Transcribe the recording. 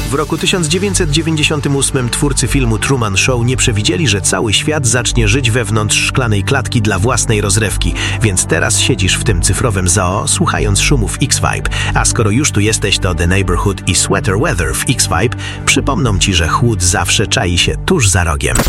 W roku 1998 twórcy filmu Truman Show nie przewidzieli, że cały świat zacznie żyć wewnątrz szklanej klatki dla własnej rozrywki, więc teraz siedzisz w tym cyfrowym zoo, słuchając szumów X-Vibe. A skoro już tu jesteś, to The Neighborhood i Sweater Weather w X-Vibe przypomną ci, że chłód zawsze czai się tuż za rogiem.